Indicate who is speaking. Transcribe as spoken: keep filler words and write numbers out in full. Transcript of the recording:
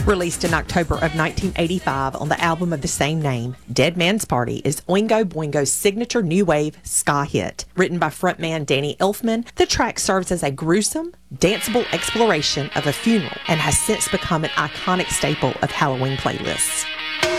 Speaker 1: Released in October of nineteen eighty-five on the album of the same name, Dead Man's Party is Oingo Boingo's signature new wave ska hit. Written by frontman Danny Elfman, the track serves as a gruesome, danceable exploration of a funeral and has since become an iconic staple of Halloween playlists.